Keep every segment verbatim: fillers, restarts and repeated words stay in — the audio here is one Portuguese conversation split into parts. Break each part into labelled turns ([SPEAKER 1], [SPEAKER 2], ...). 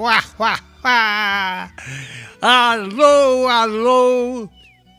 [SPEAKER 1] uá, uá, uá. Alô, alô,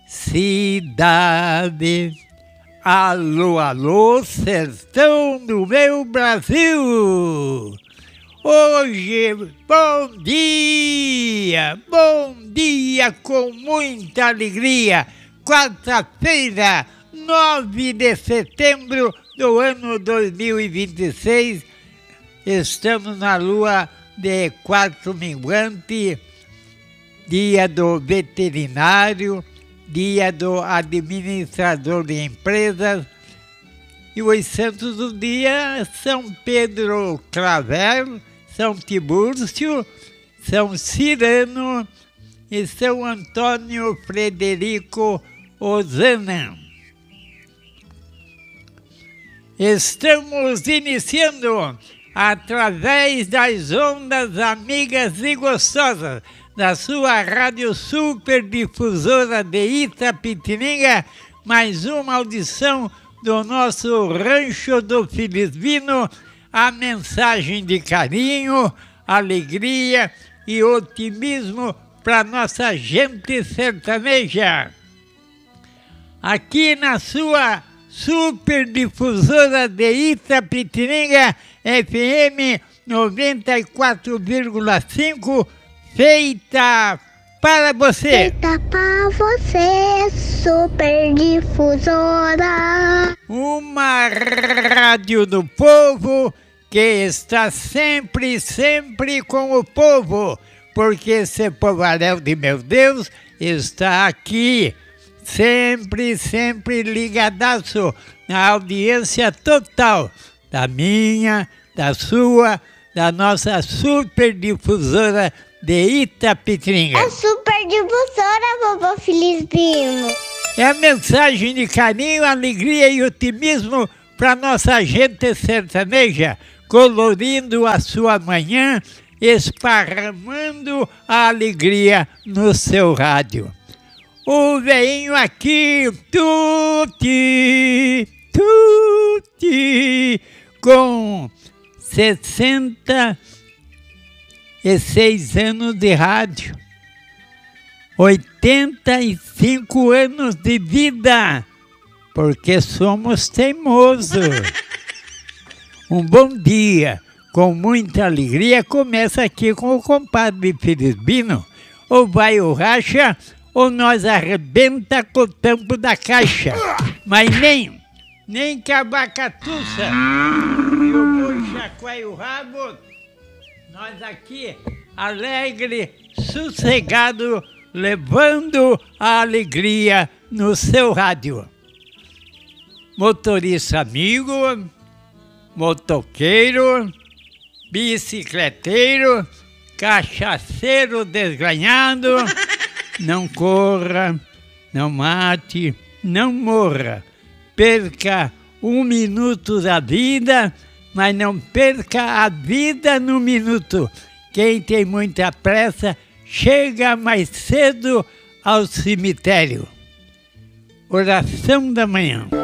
[SPEAKER 1] cidade. Alô, alô, sertão do meu Brasil. Hoje, bom dia, bom dia com muita alegria. Quarta-feira, nove de setembro do ano dois mil e vinte e seis. Estamos na lua de quarto minguante, dia do veterinário, dia do administrador de empresas. E os santos do dia são Pedro Claver, São Tibúrcio, São Cirano e São Antônio Frederico Osana. Estamos iniciando através das ondas amigas e gostosas da sua rádio super difusora de Itapetininga, mais uma audição do nosso Rancho do Felisbino, a mensagem de carinho, alegria e otimismo para nossa gente sertaneja. Aqui na sua super difusora de Itapetininga, F M noventa e quatro vírgula cinco, feita para você.
[SPEAKER 2] Feita para você, super difusora.
[SPEAKER 1] Uma rádio do povo que está sempre, sempre com o povo, porque esse povaréu de meu Deus está aqui, sempre, sempre ligadaço na audiência total da minha, da sua, da nossa super difusora de Itapetininga.
[SPEAKER 2] É super difusora, vovô Felisbino.
[SPEAKER 1] É a mensagem de carinho, alegria e otimismo para nossa gente sertaneja, colorindo a sua manhã, esparramando a alegria no seu rádio. O veinho aqui, tuti, tuti, com sessenta e seis anos de rádio, oitenta e cinco anos de vida, porque somos teimosos. Um bom dia, com muita alegria, começa aqui com o compadre Felisbino. Ou vai o racha, ou nós arrebenta com o tampo da caixa. Mas nem, nem que a bacatuça e o boi chacoalha o rabo. Nós aqui, alegre, sossegado, levando a alegria no seu rádio. Motorista amigo, motoqueiro, bicicleteiro, cachaceiro desganhado, não corra, não mate, não morra. Perca um minuto da vida, mas não perca a vida no minuto. Quem tem muita pressa, chega mais cedo ao cemitério. Oração da manhã.